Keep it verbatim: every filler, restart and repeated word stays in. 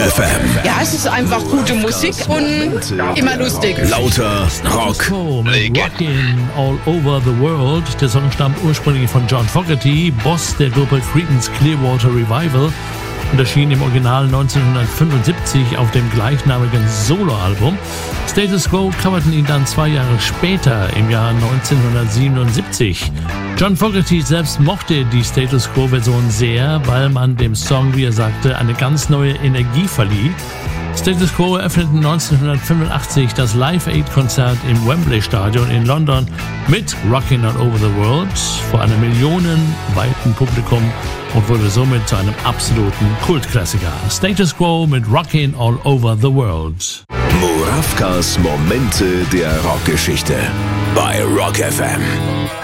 F M. Ja, es ist einfach gute Musik und immer lustig. Lauter Rock. Rockin' All Over the World. Der Song stammt ursprünglich von John Fogerty, Boss der Gruppe Creedence Clearwater Revival, und erschien im Original neunzehnhundertfünfundsiebzig auf dem gleichnamigen Soloalbum. Status Quo coverten ihn dann zwei Jahre später, im Jahr neunzehnhundertsiebenundsiebzig. John Fogerty selbst mochte die Status Quo-Version sehr, weil man dem Song, wie er sagte, eine ganz neue Energie verlieh. Status Quo eröffneten neunzehnhundertfünfundachtzig das Live-Aid-Konzert im Wembley-Stadion in London mit Rockin' All Over the World vor einem millionenweiten Publikum und wurde somit zu einem absoluten Kultklassiker. Status Quo mit Rockin' All Over the World. Murawkas Momente der Rockgeschichte bei Rock F M.